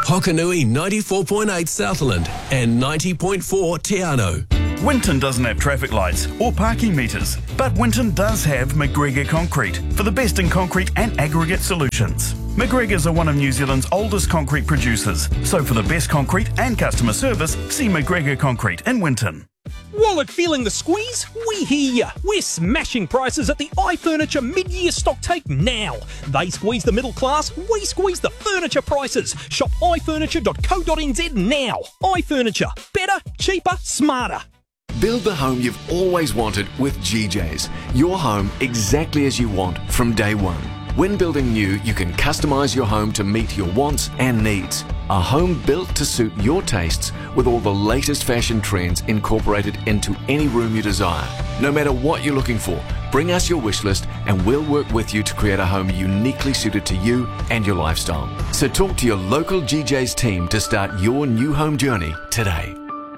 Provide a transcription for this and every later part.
Hokanui 94.8 Southland and 90.4 Te Anau. Winton doesn't have traffic lights or parking meters, but Winton does have McGregor Concrete for the best in concrete and aggregate solutions. McGregor's are one of New Zealand's oldest concrete producers, so for the best concrete and customer service, see McGregor Concrete in Winton. Wallet feeling the squeeze? We hear ya. We're smashing prices at the iFurniture mid-year stock take now. They squeeze the middle class, we squeeze the furniture prices. Shop ifurniture.co.nz now. iFurniture. Better, cheaper, smarter. Build the home you've always wanted with GJ's. Your home exactly as you want from day one. When building new, you can customise your home to meet your wants and needs. A home built to suit your tastes with all the latest fashion trends incorporated into any room you desire. No matter what you're looking for, bring us your wish list and we'll work with you to create a home uniquely suited to you and your lifestyle. So talk to your local GJ's team to start your new home journey today.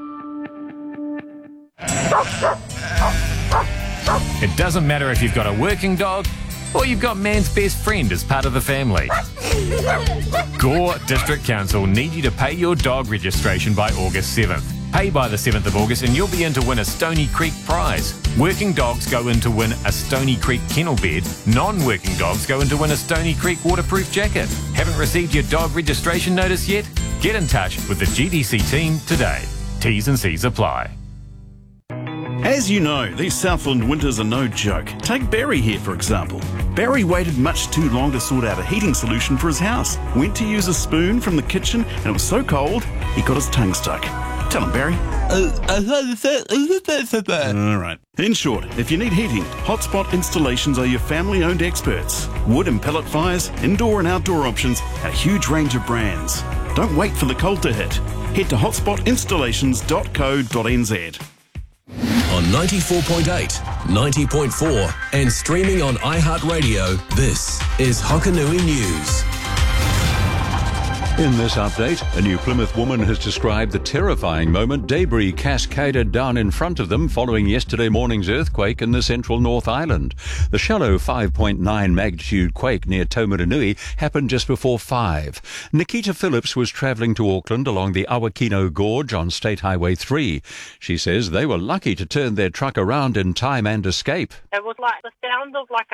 It doesn't matter if you've got a working dog or you've got man's best friend as part of the family. Gore District Council need you to pay your dog registration by August 7th. Pay by the 7th of August and you'll be in to win a Stony Creek prize. Working dogs go in to win a Stony Creek kennel bed. Non-working dogs go in to win a Stony Creek waterproof jacket. Haven't received your dog registration notice yet? Get in touch with the GDC team today. T's and C's apply. As you know, these Southland winters are no joke. Take Barry here, for example. Barry waited much too long to sort out a heating solution for his house. Went to use a spoon from the kitchen and it was so cold, he got his tongue stuck. Tell him, Barry. Alright. In short, if you need heating, Hotspot Installations are your family-owned experts. Wood and pellet fires, indoor and outdoor options, a huge range of brands. Don't wait for the cold to hit. Head to hotspotinstallations.co.nz. On 94.8, 90.4 and streaming on iHeartRadio, this is Hokanui News. In this update, a New Plymouth woman has described the terrifying moment debris cascaded down in front of them following yesterday morning's earthquake in the central North Island. The shallow 5.9 magnitude quake near Taumarunui happened just before 5. Nikita Phillips was travelling to Auckland along the Awakino Gorge on State Highway 3. She says they were lucky to turn their truck around in time and escape. It was like the sound of like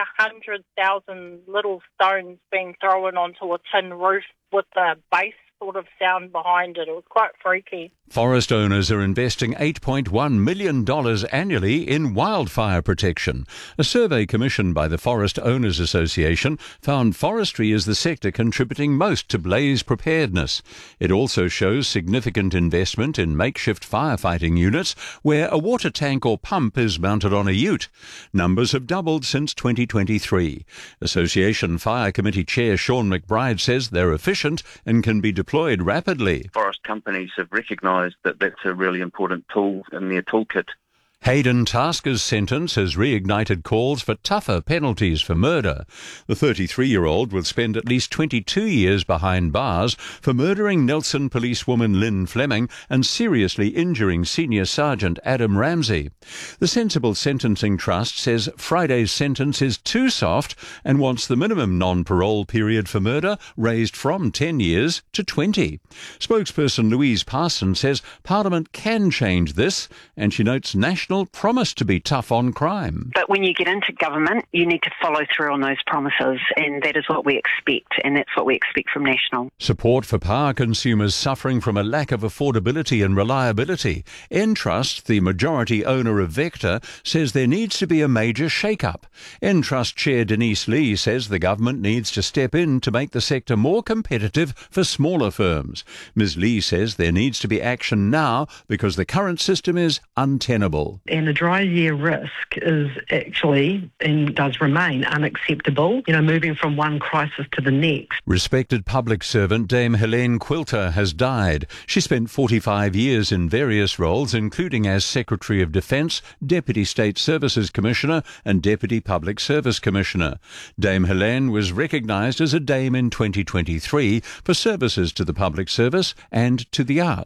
100,000 little stones being thrown onto a tin roof with the bass sort of sound behind it. It was quite freaky. Forest owners are investing $8.1 million annually in wildfire protection. A survey commissioned by the Forest Owners Association found forestry is the sector contributing most to blaze preparedness. It also shows significant investment in makeshift firefighting units where a water tank or pump is mounted on a ute. Numbers have doubled since 2023. Association Fire Committee Chair Sean McBride says they're efficient and can be deployed rapidly. Forest companies have recognised that that's a really important tool in their toolkit. Hayden Tasker's sentence has reignited calls for tougher penalties for murder. The 33-year-old will spend at least 22 years behind bars for murdering Nelson policewoman Lynn Fleming and seriously injuring Senior Sergeant Adam Ramsey. The Sensible Sentencing Trust says Friday's sentence is too soft and wants the minimum non-parole period for murder raised from 10 years to 20. Spokesperson Louise Parson says Parliament can change this, and she notes national promise to be tough on crime. But when you get into government, you need to follow through on those promises, and that is what we expect, and that's what we expect from National. Support for power consumers suffering from a lack of affordability and reliability. Entrust, the majority owner of Vector, says there needs to be a major shake-up. Entrust Chair Denise Lee says the government needs to step in to make the sector more competitive for smaller firms. Ms Lee says there needs to be action now because the current system is untenable. And a dry year risk is actually, and does remain, unacceptable, moving from one crisis to the next. Respected public servant Dame Helene Quilter has died. She spent 45 years in various roles, including as Secretary of Defence, Deputy State Services Commissioner and Deputy Public Service Commissioner. Dame Helene was recognised as a Dame in 2023 for services to the public service and to the arts.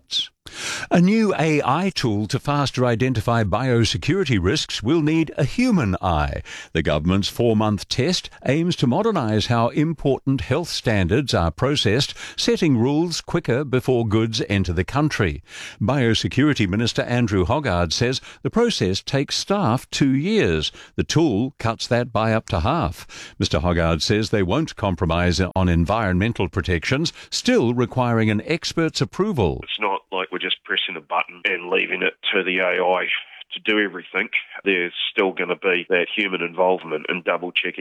A new AI tool to faster identify biosecurity risks will need a human eye. The government's 4-month test aims to modernise how important health standards are processed, setting rules quicker before goods enter the country. Biosecurity Minister Andrew Hoggard says the process takes staff 2 years. The tool cuts that by up to half. Mr Hoggard says they won't compromise on environmental protections, still requiring an expert's approval. It's not like we're just pressing a button and leaving it to the AI to do everything. There's still going to be that human involvement and double checking.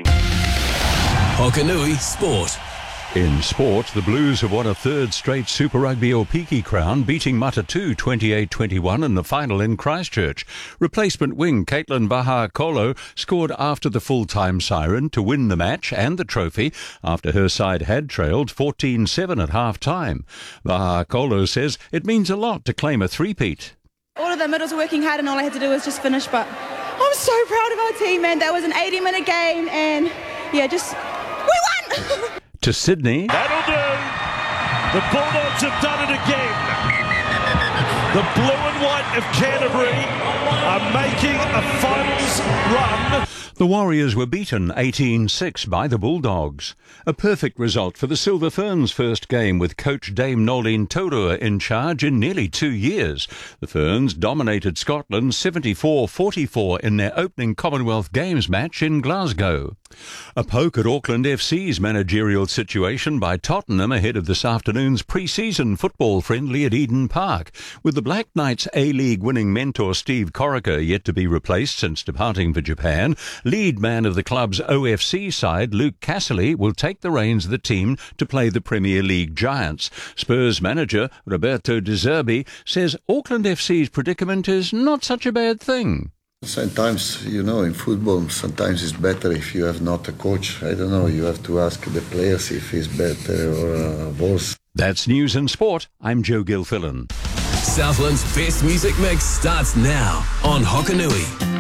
Hokanui Sport. In sport, the Blues have won a third straight Super Rugby Opiki crown, beating Matatu 28-21 in the final in Christchurch. Replacement wing Caitlin Vaha-Kolo scored after the full-time siren to win the match and the trophy after her side had trailed 14-7 at half-time. Vaha-Kolo says it means a lot to claim a three-peat. All of the middles were working hard and all I had to do was just finish, but I'm so proud of our team, man. That was an 80-minute game and, we won! To Sydney. That'll do. The Bulldogs have done it again. The blue and white of Canterbury are making a finals run. The Warriors were beaten 18-6 by the Bulldogs. A perfect result for the Silver Ferns' first game with coach Dame Nolene Taurua in charge in nearly 2 years. The Ferns dominated Scotland 74-44 in their opening Commonwealth Games match in Glasgow. A poke at Auckland FC's managerial situation by Tottenham ahead of this afternoon's pre-season football friendly at Eden Park. With the Black Knights A-League winning mentor Steve Corica yet to be replaced since departing for Japan, lead man of the club's OFC side, Luke Casserly, will take the reins of the team to play the Premier League giants. Spurs manager Roberto De Zerbi says Auckland FC's predicament is not such a bad thing. Sometimes, in football, sometimes it's better if you have not a coach. I don't know, you have to ask the players if it's better or worse. That's News and Sport. I'm Joe Gilfillan. Southland's best music mix starts now on Hokanui.